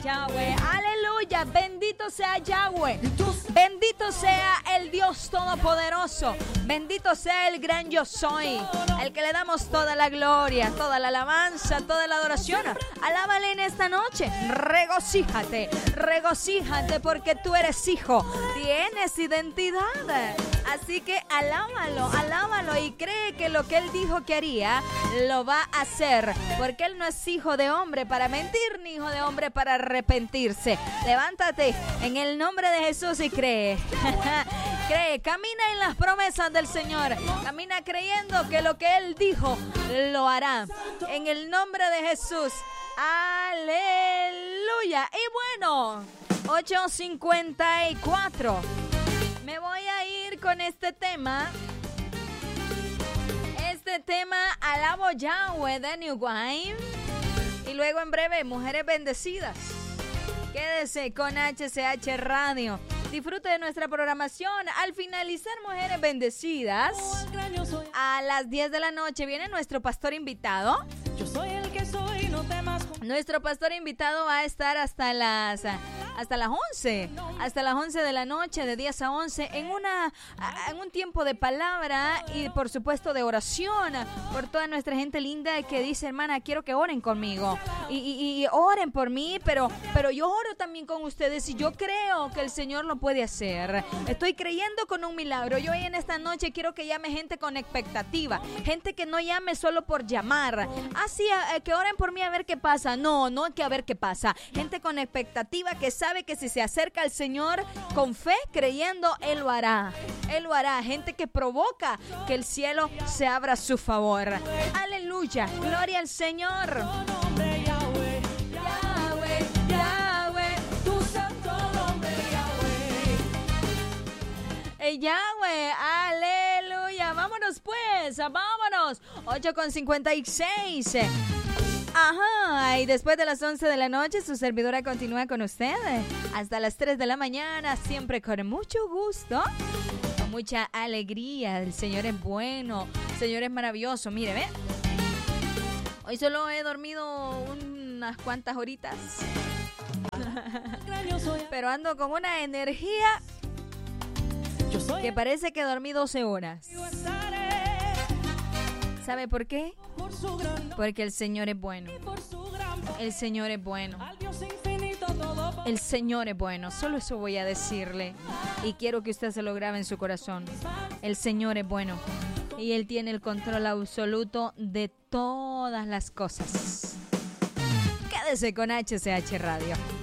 Yahweh. Aleluya, bendito sea Yahweh. Bendito sea el Dios Todopoderoso. Bendito sea el gran yo soy. El que le damos toda la gloria, toda la alabanza, toda la adoración. Alábale en esta noche. Regocíjate, regocíjate porque tú eres hijo. Tienes identidad. Así que alábalo, alábalo y cree que lo que Él dijo que haría, lo va a hacer. Porque Él no es hijo de hombre para mentir, ni hijo de hombre para arrepentirse. Levántate en el nombre de Jesús y cree. Cree, camina en las promesas del Señor. Camina creyendo que lo que Él dijo, lo hará. En el nombre de Jesús. Aleluya. Y bueno, 8:54. Me voy a ir con este tema. Este tema, Alabo Yahweh de New Wine. Y luego en breve, Mujeres Bendecidas. Quédese con HCH Radio. Disfrute de nuestra programación. Al finalizar Mujeres Bendecidas, a las 10 de la noche viene nuestro pastor invitado. Yo soy el que soy, no temas. Nuestro pastor invitado va a estar hasta las 11. Hasta las 11 de la noche, de 10 a 11, en un tiempo de palabra y por supuesto de oración por toda nuestra gente linda que dice, hermana, quiero que oren conmigo. Y oren por mí, pero yo oro también con ustedes y yo creo que el Señor lo puede hacer. Estoy creyendo con un milagro. Yo hoy en esta noche quiero que llame gente con expectativa. Gente que no llame solo por llamar. Así, que oren por mí a ver qué pasa. No que a ver qué pasa. Gente con expectativa que sabe que si se acerca al Señor con fe, creyendo, Él lo hará. Él lo hará. Gente que provoca que el cielo se abra a su favor. Aleluya. Gloria al Señor. Yahweh, aleluya. Vámonos pues, vámonos. 8:56. Ajá, y después de las 11 de la noche su servidora continúa con ustedes hasta las 3 de la mañana, siempre con mucho gusto, con mucha alegría. El Señor es bueno, el Señor es maravilloso. Mire, ve, hoy solo he dormido unas cuantas horitas, pero ando con una energía que parece que dormí 12 horas. ¿Sabe por qué? Porque el Señor es bueno. El Señor es bueno. El Señor es bueno. Solo eso voy a decirle. Y quiero que usted se lo grabe en su corazón. El Señor es bueno. Y Él tiene el control absoluto de todas las cosas. Quédese con HCH Radio.